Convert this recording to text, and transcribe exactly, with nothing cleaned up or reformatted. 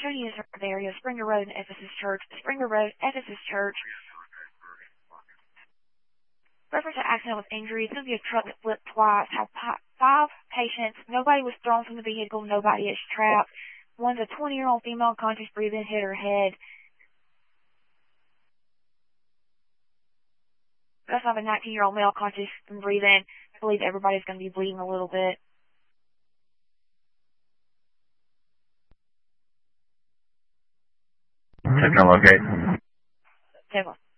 two units in the area, Springer Road and Ephesus Church. Springer Road, Ephesus Church. Reference to accident with injury. It's going to be a truck that flipped twice. Have five patients. Nobody was thrown from the vehicle. Nobody is trapped. One's a twenty-year-old female unconscious breathing, hit her head. We also have a nineteen-year-old male conscious and breathing. I believe everybody's going to be bleeding a little bit. Technologate. Table.